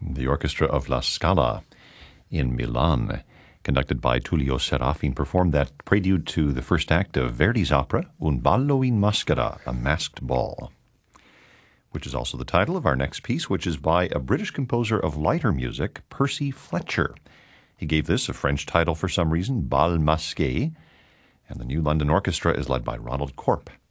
The Orchestra of La Scala in Milan, conducted by Tullio Serafin, performed that prelude to the first act of Verdi's opera Un ballo in maschera, a masked ball, which is also the title of our next piece, which is by a British composer of lighter music, Percy Fletcher. He gave this a French title for some reason, Bal Masqué, and the New London Orchestra is led by Ronald Corp.